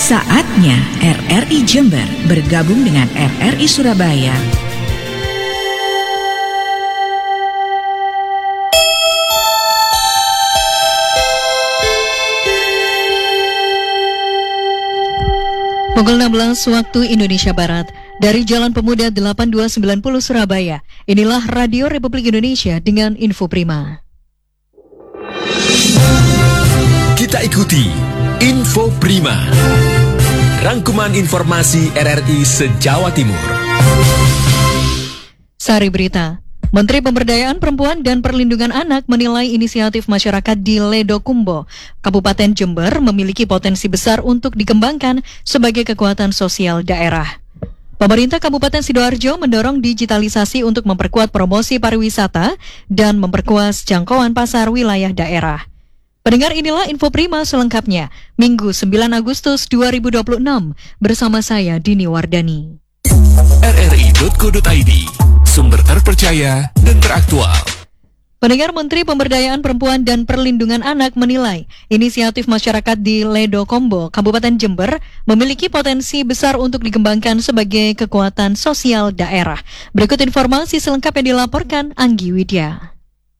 Saatnya RRI Jember bergabung dengan RRI Surabaya. Pukul 16 waktu Indonesia Barat, dari Jalan Pemuda 8290 Surabaya. Inilah Radio Republik Indonesia dengan Info Prima. Kita ikuti Info Prima, rangkuman informasi RRI se-Jawa Timur. Sari berita. Menteri Pemberdayaan Perempuan dan Perlindungan Anak menilai inisiatif masyarakat di Ledokumbo, Kabupaten Jember memiliki potensi besar untuk dikembangkan sebagai kekuatan sosial daerah. Pemerintah Kabupaten Sidoarjo mendorong digitalisasi untuk memperkuat promosi pariwisata dan memperkuat jangkauan pasar wilayah daerah. Pendengar, inilah Info Prima selengkapnya, Minggu 9 Agustus 2026, bersama saya Dini Wardani. rri.co.id, sumber terpercaya dan teraktual. Pendengar, Menteri Pemberdayaan Perempuan dan Perlindungan Anak menilai inisiatif masyarakat di Ledokumbo, Kabupaten Jember memiliki potensi besar untuk dikembangkan sebagai kekuatan sosial daerah. Berikut informasi selengkapnya dilaporkan Anggi Widya.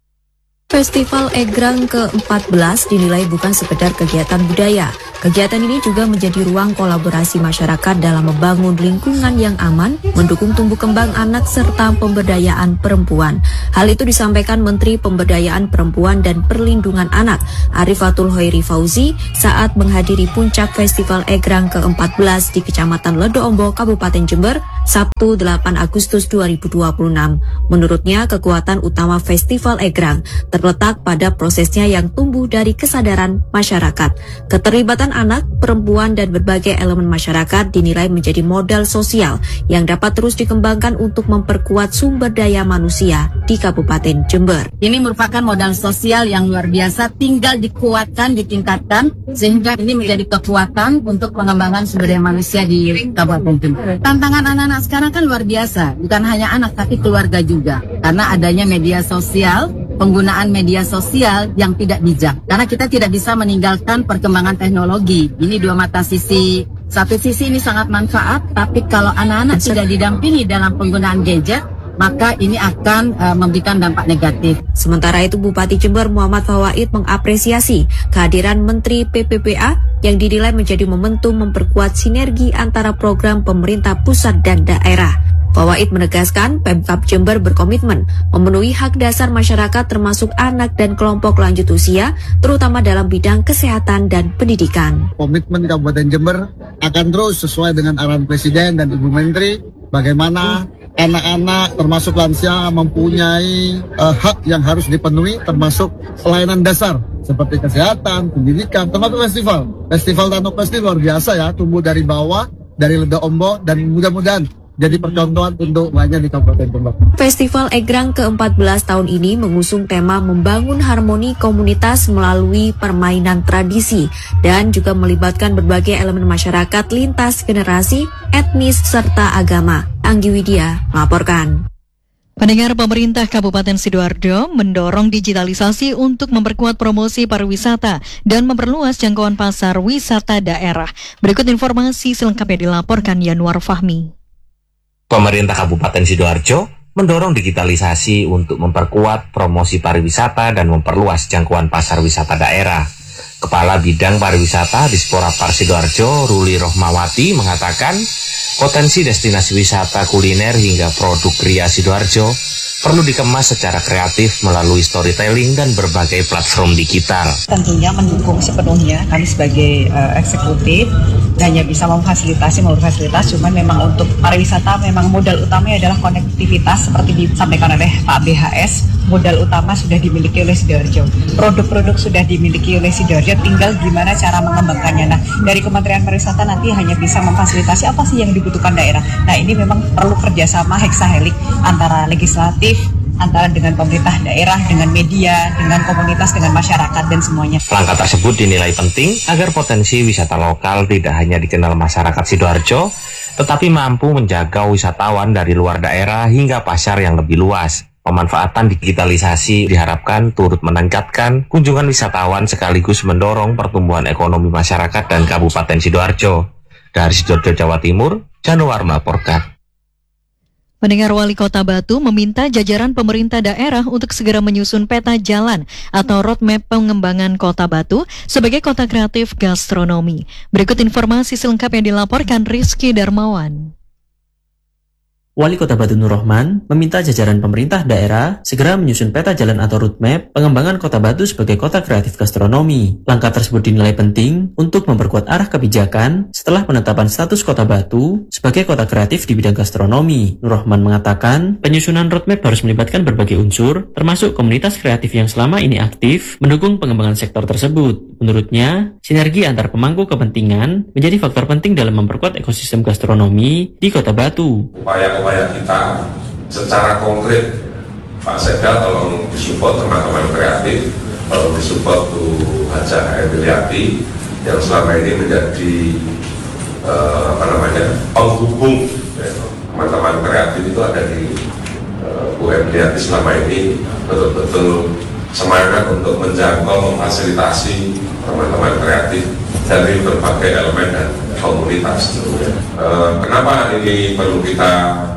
Festival Egrang ke-14 dinilai bukan sekedar kegiatan budaya. Kegiatan ini juga menjadi ruang kolaborasi masyarakat dalam membangun lingkungan yang aman, mendukung tumbuh kembang anak serta pemberdayaan perempuan. Hal itu disampaikan Menteri Pemberdayaan Perempuan dan Perlindungan Anak, Arifatul Hoiri Fauzi, saat menghadiri puncak Festival Egrang ke-14 di Kecamatan Ledoombo, Kabupaten Jember, Sabtu 8 Agustus 2026. Menurutnya, kekuatan utama Festival Egrang terletak pada prosesnya yang tumbuh dari kesadaran masyarakat. Keterlibatan anak, perempuan, dan berbagai elemen masyarakat dinilai menjadi modal sosial yang dapat terus dikembangkan untuk memperkuat sumber daya manusia di Kabupaten Jember. Ini merupakan modal sosial yang luar biasa, tinggal dikuatkan, ditingkatkan, sehingga ini menjadi kekuatan untuk pengembangan sumber daya manusia di Kabupaten Jember. Tantangan anak-anak sekarang kan luar biasa, bukan hanya anak tapi keluarga juga, karena adanya media sosial, penggunaan media sosial yang tidak bijak. Karena kita tidak bisa meninggalkan perkembangan teknologi. Ini dua mata sisi. Satu sisi ini sangat manfaat, tapi kalau anak-anak tidak didampingi dalam penggunaan gadget, maka ini akan memberikan dampak negatif. Sementara itu, Bupati Jember Muhammad Fawaid mengapresiasi kehadiran Menteri PPPA yang dinilai menjadi momentum memperkuat sinergi antara program pemerintah pusat dan daerah. Fawaid menegaskan Pemkab Jember berkomitmen memenuhi hak dasar masyarakat termasuk anak dan kelompok lanjut usia, terutama dalam bidang kesehatan dan pendidikan. Komitmen Kabupaten Jember akan terus sesuai dengan arahan Presiden dan Ibu Menteri, bagaimana anak-anak termasuk lansia mempunyai hak yang harus dipenuhi, termasuk pelayanan dasar seperti kesehatan, pendidikan, termasuk festival. Festival Tanuk Festi luar biasa ya, tumbuh dari bawah, dari Ledoombo, dan mudah-mudahan jadi percontohan untuk banyak di Kabupaten Jember. Festival Egrang ke-14 tahun ini mengusung tema membangun harmoni komunitas melalui permainan tradisi dan juga melibatkan berbagai elemen masyarakat lintas generasi, etnis, serta agama. Anggi Widya melaporkan. Pendengar, pemerintah Kabupaten Sidoarjo mendorong digitalisasi untuk memperkuat promosi pariwisata dan memperluas jangkauan pasar wisata daerah. Berikut informasi selengkapnya dilaporkan Yanuar Fahmi. Pemerintah Kabupaten Sidoarjo mendorong digitalisasi untuk memperkuat promosi pariwisata dan memperluas jangkauan pasar wisata daerah. Kepala Bidang Pariwisata Disporapar Sidoarjo, Ruli Rohmawati, mengatakan potensi destinasi wisata kuliner hingga produk kria Sidoarjo perlu dikemas secara kreatif melalui storytelling dan berbagai platform digital. Tentunya mendukung sepenuhnya, kami sebagai eksekutif hanya bisa memfasilitasi, cuman memang untuk pariwisata memang modal utamanya adalah konektivitas seperti disampaikan oleh Pak BHS, modal utama sudah dimiliki oleh Sidoarjo. Produk-produk sudah dimiliki oleh Sidoarjo, tinggal gimana cara mengembangkannya. Nah, dari Kementerian Pariwisata nanti hanya bisa memfasilitasi apa sih yang dibutuhkan daerah. Nah, ini memang perlu kerjasama heksahelik antara legislatif, antara dengan pemerintah daerah, dengan media, dengan komunitas, dengan masyarakat, dan semuanya. Langkah tersebut dinilai penting agar potensi wisata lokal tidak hanya dikenal masyarakat Sidoarjo, tetapi mampu menjaga wisatawan dari luar daerah hingga pasar yang lebih luas. Pemanfaatan digitalisasi diharapkan turut meningkatkan kunjungan wisatawan sekaligus mendorong pertumbuhan ekonomi masyarakat dan Kabupaten Sidoarjo. Dari Sidoarjo, Jawa Timur, Januar melaporkan. Pendengar, Wali Kota Batu meminta jajaran pemerintah daerah untuk segera menyusun peta jalan atau roadmap pengembangan Kota Batu sebagai kota kreatif gastronomi. Berikut informasi selengkapnya dilaporkan Rizky Darmawan. Wali Kota Batu Nur Rohman meminta jajaran pemerintah daerah segera menyusun peta jalan atau roadmap pengembangan Kota Batu sebagai kota kreatif gastronomi. Langkah tersebut dinilai penting untuk memperkuat arah kebijakan setelah penetapan status Kota Batu sebagai kota kreatif di bidang gastronomi. Nur Rohman mengatakan, penyusunan roadmap harus melibatkan berbagai unsur, termasuk komunitas kreatif yang selama ini aktif mendukung pengembangan sektor tersebut. Menurutnya, sinergi antar pemangku kepentingan menjadi faktor penting dalam memperkuat ekosistem gastronomi di Kota Batu. Upaya kita secara konkret, Pak Sekda tolong disupport teman-teman kreatif, tolong disupport Bu Haja Emiliati yang selama ini menjadi penghubung teman-teman kreatif itu ada di Bu Emiliati selama ini betul-betul semangat untuk menjangkau, memfasilitasi teman-teman kreatif dari berbagai elemen dan komunitas. Kenapa ini perlu kita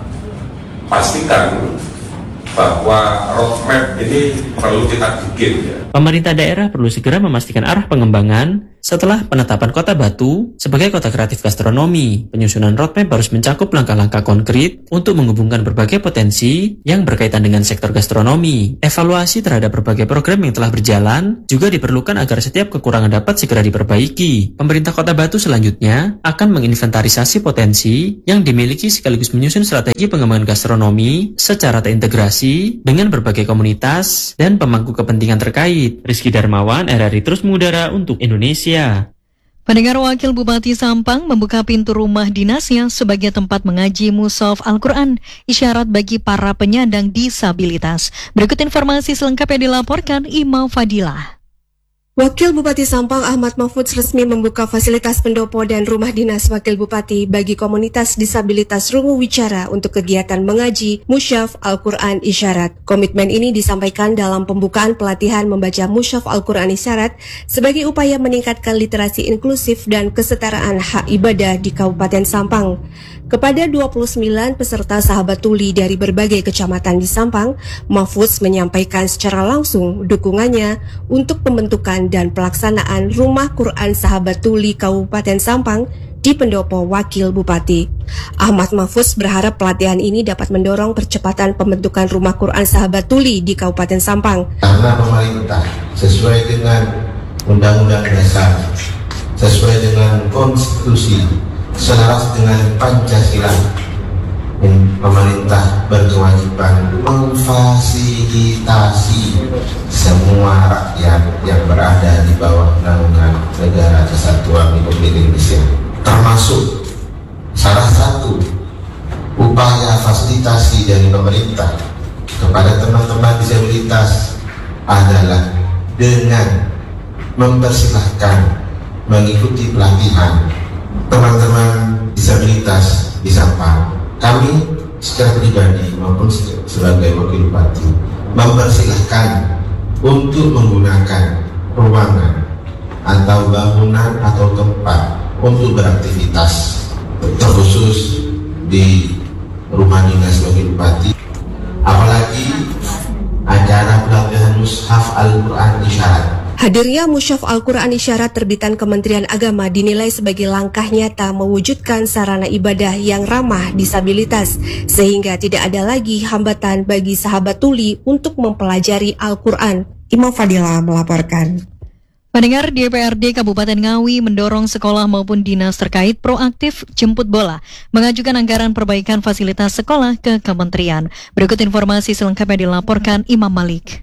pastikan bahwa roadmap ini perlu kita bikin ya. Pemerintah daerah perlu segera memastikan arah pengembangan setelah penetapan Kota Batu sebagai kota kreatif gastronomi. Penyusunan roadmap harus mencakup langkah-langkah konkret untuk menghubungkan berbagai potensi yang berkaitan dengan sektor gastronomi. Evaluasi terhadap berbagai program yang telah berjalan juga diperlukan agar setiap kekurangan dapat segera diperbaiki. Pemerintah Kota Batu selanjutnya akan menginventarisasi potensi yang dimiliki sekaligus menyusun strategi pengembangan gastronomi secara terintegrasi dengan berbagai komunitas dan pemangku kepentingan terkait. Rizky Darmawan, RRI terus mengudara untuk Indonesia. Pendengar, Wakil Bupati Sampang membuka pintu rumah dinasnya sebagai tempat mengaji mushaf Al-Quran, isyarat bagi para penyandang disabilitas. Berikut informasi selengkapnya dilaporkan Imam Fadilah. Wakil Bupati Sampang Ahmad Mahfudz resmi membuka fasilitas pendopo dan rumah dinas Wakil Bupati bagi komunitas disabilitas Rungu Wicara untuk kegiatan mengaji mushaf Al-Quran Isyarat. Komitmen ini disampaikan dalam pembukaan pelatihan membaca mushaf Al-Quran Isyarat sebagai upaya meningkatkan literasi inklusif dan kesetaraan hak ibadah di Kabupaten Sampang. Kepada 29 peserta sahabat tuli dari berbagai kecamatan di Sampang, Mahfudz menyampaikan secara langsung dukungannya untuk pembentukan dan pelaksanaan Rumah Quran Sahabat Tuli Kabupaten Sampang di pendopo Wakil Bupati. Ahmad Mahfudz berharap pelatihan ini dapat mendorong percepatan pembentukan Rumah Quran Sahabat Tuli di Kabupaten Sampang. Karena pemerintah sesuai dengan Undang-Undang Dasar, sesuai dengan konstitusi, selaras dengan Pancasila, pemerintah berkewajiban memfasilitasi semua rakyat yang berada di bawah naungan Negara Kesatuan Republik Indonesia, termasuk salah satu upaya fasilitasi dari pemerintah kepada teman-teman disabilitas adalah dengan mempersilahkan mengikuti pelatihan teman-teman disabilitas di Sampang. Kami secara pribadi maupun sebagai Wakil Bupati mempersilahkan untuk menggunakan ruangan atau bangunan atau tempat untuk beraktivitas, terkhusus di rumah dinas Wakil Bupati. Apalagi acara pelatihan mushaf Al-Quran Isyarat. Hadirnya mushaf Al-Quran Isyarat terbitan Kementerian Agama dinilai sebagai langkah nyata mewujudkan sarana ibadah yang ramah disabilitas, sehingga tidak ada lagi hambatan bagi sahabat tuli untuk mempelajari Al-Quran. Imam Fadilah melaporkan. Pendengar, DPRD Kabupaten Ngawi mendorong sekolah maupun dinas terkait proaktif jemput bola, mengajukan anggaran perbaikan fasilitas sekolah ke kementerian. Berikut informasi selengkapnya dilaporkan Imam Malik.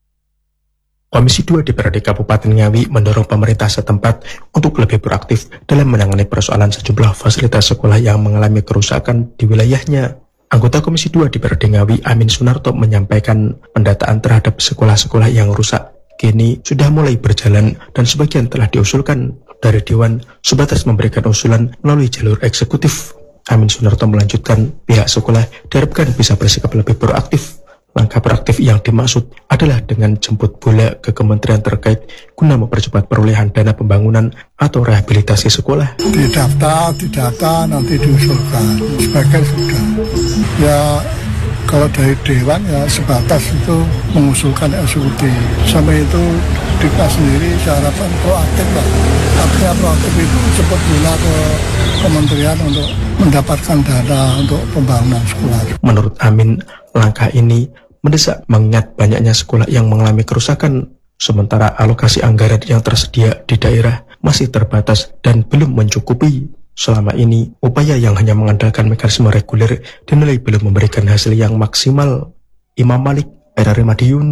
Komisi 2 DPRD Kabupaten Ngawi mendorong pemerintah setempat untuk lebih proaktif dalam menangani persoalan sejumlah fasilitas sekolah yang mengalami kerusakan di wilayahnya. Anggota Komisi 2 DPRD Ngawi Amin Sunarto menyampaikan pendataan terhadap sekolah-sekolah yang rusak kini sudah mulai berjalan dan sebagian telah diusulkan dari Dewan sebatas memberikan usulan melalui jalur eksekutif. Amin Sunarto melanjutkan, pihak sekolah diharapkan bisa bersikap lebih proaktif Langkah proaktif yang dimaksud adalah dengan jemput bola ke kementerian terkait guna mempercepat perolehan dana pembangunan atau rehabilitasi sekolah. Didata, nanti diusulkan. Sebagian sudah. Ya, kalau dari Dewan ya sebatas itu mengusulkan SUD. Sampai itu Dika sendiri saya harapkan proaktif lah. Artinya proaktif itu cepat bola ke kementerian untuk mendapatkan dana untuk pembangunan sekolah. Menurut Amin, langkah ini mendesak mengingat banyaknya sekolah yang mengalami kerusakan, sementara alokasi anggaran yang tersedia di daerah masih terbatas dan belum mencukupi. Selama ini, upaya yang hanya mengandalkan mekanisme reguler dinilai belum memberikan hasil yang maksimal. Imam Malik, RRI Madiun.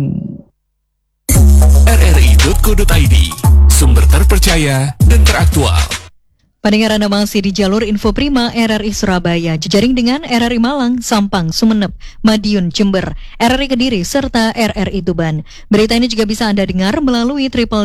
RRI.co.id, sumber terpercaya dan teraktual. Pendengar, Anda masih di jalur Info Prima RRI Surabaya, jejaring dengan RRI Malang, Sampang, Sumeneb, Madiun, Jember, RRI Kediri, serta RRI Tuban. Berita ini juga bisa Anda dengar melalui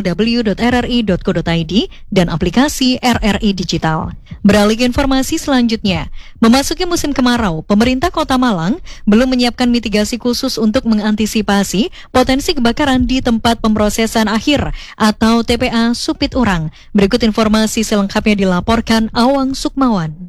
www.rri.co.id dan aplikasi RRI Digital. Beralih ke informasi selanjutnya, memasuki musim kemarau, pemerintah Kota Malang belum menyiapkan mitigasi khusus untuk mengantisipasi potensi kebakaran di tempat pemrosesan akhir atau TPA Supit Urang. Berikut informasi selengkapnya dilaporkan Awang Sukmawan.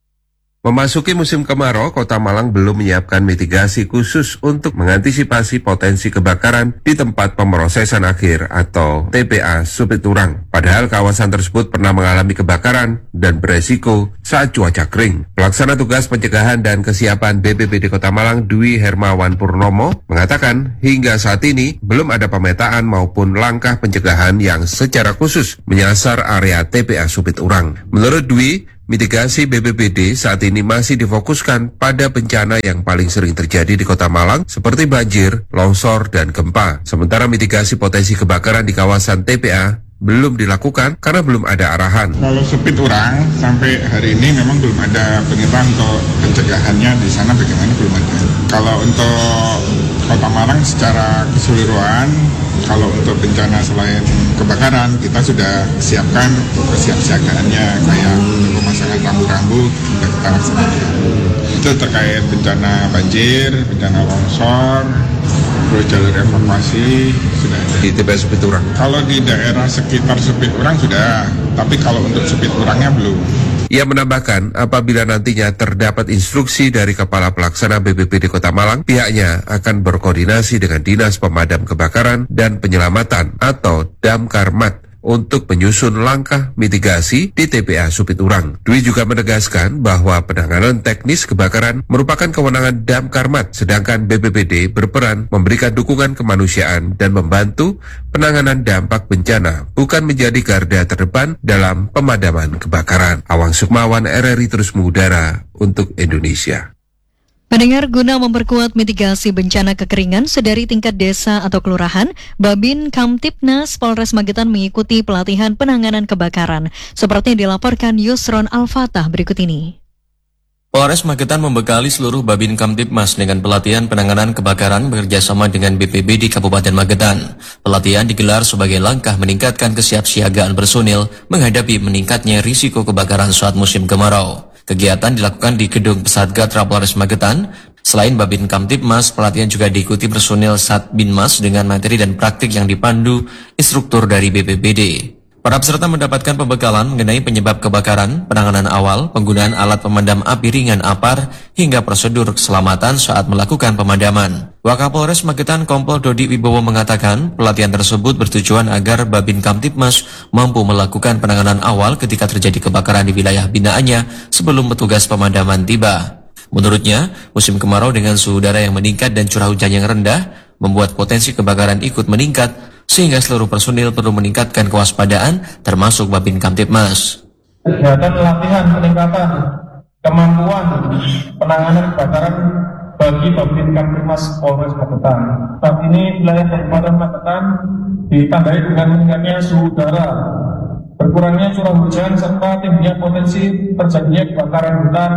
Memasuki musim kemarau, Kota Malang belum menyiapkan mitigasi khusus untuk mengantisipasi potensi kebakaran di tempat pemrosesan akhir atau TPA Supit Urang. Padahal kawasan tersebut pernah mengalami kebakaran dan beresiko saat cuaca kering. Pelaksana tugas pencegahan dan kesiapan BPBD Kota Malang Dwi Hermawan Purnomo mengatakan hingga saat ini belum ada pemetaan maupun langkah pencegahan yang secara khusus menyasar area TPA Supit Urang. Menurut Dwi, mitigasi BPBD saat ini masih difokuskan pada bencana yang paling sering terjadi di Kota Malang seperti banjir, longsor, dan gempa. Sementara mitigasi potensi kebakaran di kawasan TPA belum dilakukan karena belum ada arahan. Kalau Supit Urang sampai hari ini memang belum ada pengetahuan untuk pencegahannya di sana bagaimana belum ada. Kalau untuk Kota Malang secara keseluruhan, kalau untuk bencana selain kebakaran kita sudah siapkan kesiapsiagaannya kayak pemasangan rambu-rambu sudah kita laksanakan. Itu terkait bencana banjir, bencana longsor, terus jalur evakuasi sudah ada. Di TPA Supit Urang? Kalau di daerah sekitar Supit Urang sudah, tapi kalau untuk Supit Urangnya belum. Ia menambahkan apabila nantinya terdapat instruksi dari Kepala Pelaksana BPBD Kota Malang, pihaknya akan berkoordinasi dengan Dinas Pemadam Kebakaran dan Penyelamatan atau Damkarmat untuk menyusun langkah mitigasi di TPA Supit Urang. Dwi juga menegaskan bahwa penanganan teknis kebakaran merupakan kewenangan Damkarmat, sedangkan BPBD berperan memberikan dukungan kemanusiaan dan membantu penanganan dampak bencana, bukan menjadi garda terdepan dalam pemadaman kebakaran. Awang Sukmawan, RRI terus mengudara untuk Indonesia. Pendengar, guna memperkuat mitigasi bencana kekeringan sedari tingkat desa atau kelurahan, Babin Kamtibnas Polres Magetan mengikuti pelatihan penanganan kebakaran. Seperti yang dilaporkan Yusron Al-Fatah berikut ini. Polres Magetan membekali seluruh Babin Kamtibmas dengan pelatihan penanganan kebakaran bekerjasama dengan BPBD Kabupaten Magetan. Pelatihan digelar sebagai langkah meningkatkan kesiapsiagaan personil menghadapi meningkatnya risiko kebakaran saat musim kemarau. Kegiatan dilakukan di Gedung Pesatgat Polres Magetan. Selain Babin Kamtibmas, pelatihan juga diikuti personil Satbinmas dengan materi dan praktik yang dipandu instruktur dari BPBD. Para peserta mendapatkan pembekalan mengenai penyebab kebakaran, penanganan awal, penggunaan alat pemadam api ringan APAR, hingga prosedur keselamatan saat melakukan pemadaman. Wakapolres Magetan Kompol Dodi Wibowo mengatakan pelatihan tersebut bertujuan agar Babin Kamtibmas mampu melakukan penanganan awal ketika terjadi kebakaran di wilayah binaannya sebelum petugas pemadaman tiba. Menurutnya, musim kemarau dengan suhu udara yang meningkat dan curah hujan yang rendah membuat potensi kebakaran ikut meningkat, sehingga seluruh personil perlu meningkatkan kewaspadaan termasuk Babin Kamtibmas. Kegiatan latihan peningkatan kemampuan penanganan kebakaran bagi Babin Kamtibmas Polres Magetan. Saat ini wilayah Kabupaten Magetan ditandai dengan meningkatnya suhu udara, berkurangnya curah hujan serta tingginya potensi terjadinya kebakaran hutan,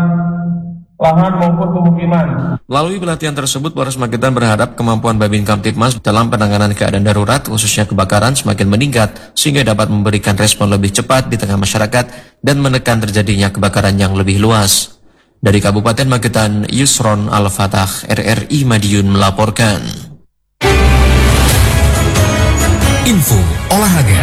lahan maupun pemukiman. Melalui pelatihan tersebut, Polres Magetan berharap kemampuan Babin Kamtibmas dalam penanganan keadaan darurat, khususnya kebakaran, semakin meningkat sehingga dapat memberikan respon lebih cepat di tengah masyarakat dan menekan terjadinya kebakaran yang lebih luas. Dari Kabupaten Magetan, Yusron Al-Fatah, RRI Madiun melaporkan. Info olahraga.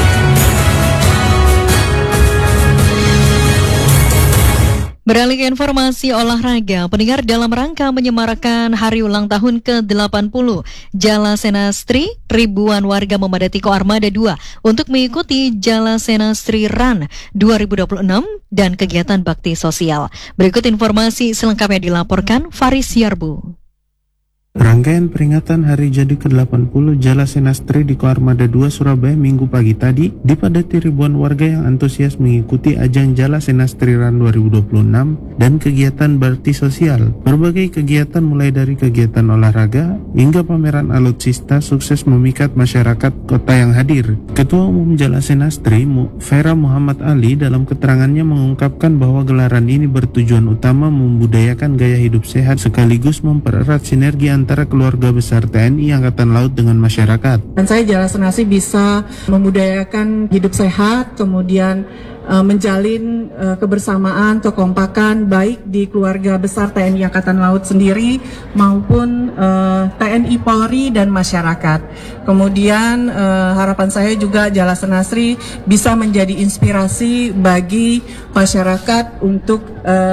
Beralih ke informasi olahraga, pendengar, dalam rangka menyemarakan hari ulang tahun ke-80 Jala Senastri, ribuan warga memadati Koarmada 2 untuk mengikuti Jala Senastri Run 2026 dan kegiatan bakti sosial. Berikut informasi selengkapnya dilaporkan Faris Yarbu. Rangkaian peringatan hari jadi ke-80 Jala Senastri di Koarmada 2 Surabaya Minggu pagi tadi dipadati ribuan warga yang antusias mengikuti ajang Jala Senastri Run 2026 dan kegiatan bakti sosial. Berbagai kegiatan mulai dari kegiatan olahraga hingga pameran alutsista sukses memikat masyarakat kota yang hadir. Ketua Umum Jala Senastri, Vera Muhammad Ali, dalam keterangannya mengungkapkan bahwa gelaran ini bertujuan utama membudayakan gaya hidup sehat sekaligus mempererat sinergi antara keluarga besar TNI Angkatan Laut dengan masyarakat. Dan saya Jala Senastri bisa membudayakan hidup sehat, kemudian menjalin kebersamaan, kekompakan baik di keluarga besar TNI Angkatan Laut sendiri maupun TNI Polri dan masyarakat. Kemudian harapan saya juga Jala Senastri bisa menjadi inspirasi bagi masyarakat untuk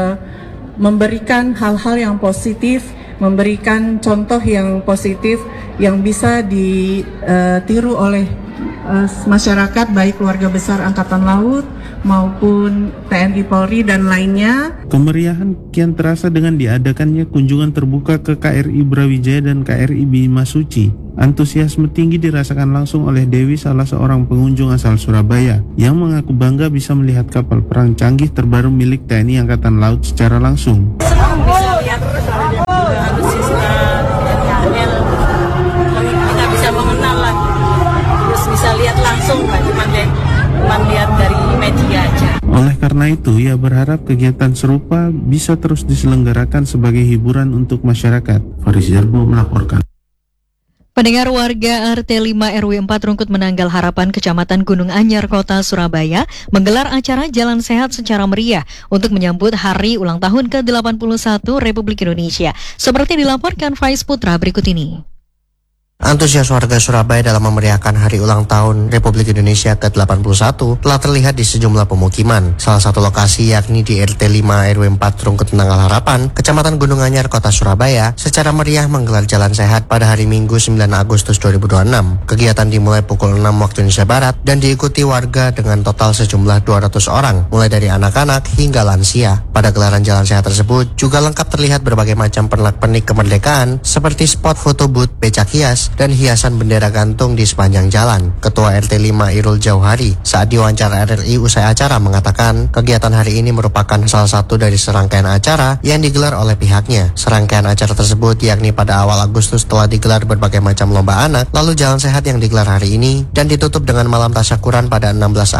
memberikan hal-hal yang positif, memberikan contoh yang positif yang bisa ditiru oleh masyarakat baik keluarga besar Angkatan Laut maupun TNI Polri dan lainnya. Kemeriahan kian terasa dengan diadakannya kunjungan terbuka ke KRI Brawijaya dan KRI Bima Suci. Antusiasme tinggi dirasakan langsung oleh Dewi, salah seorang pengunjung asal Surabaya, yang mengaku bangga bisa melihat kapal perang canggih terbaru milik TNI Angkatan Laut secara langsung. Bisa lihat alutsista KL, kita bisa mengenal lah, terus bisa lihat langsung, cuma lihat dari media aja. Oleh karena itu, ia berharap kegiatan serupa bisa terus diselenggarakan sebagai hiburan untuk masyarakat. Faris Jarbo melaporkan. Pendengar, warga RT 5 RW 4 Rungkut Menanggal Harapan Kecamatan Gunung Anyar Kota Surabaya menggelar acara Jalan Sehat secara meriah untuk menyambut hari ulang tahun ke-81 Republik Indonesia. Seperti dilaporkan Faiz Putra berikut ini. Antusias warga Surabaya dalam memeriahkan hari ulang tahun Republik Indonesia ke-81 telah terlihat di sejumlah pemukiman. Salah satu lokasi yakni di RT 5 RW 4 Rungkut Menanggal Harapan, Kecamatan Gunung Anyar, Kota Surabaya, secara meriah menggelar jalan sehat pada hari Minggu 9 Agustus 2026. Kegiatan dimulai pukul 6 waktu Indonesia Barat dan diikuti warga dengan total sejumlah 200 orang, mulai dari anak-anak hingga lansia. Pada gelaran jalan sehat tersebut juga lengkap terlihat berbagai macam pernak-pernik kemerdekaan seperti spot foto booth, becak hias, dan hiasan bendera gantung di sepanjang jalan. Ketua RT 5 Irul Jauhari saat diwawancara RRI usai acara mengatakan kegiatan hari ini merupakan salah satu dari serangkaian acara yang digelar oleh pihaknya. Serangkaian acara tersebut yakni pada awal Agustus telah digelar berbagai macam lomba anak, lalu jalan sehat yang digelar hari ini dan ditutup dengan malam tasyakuran pada 16 Agustus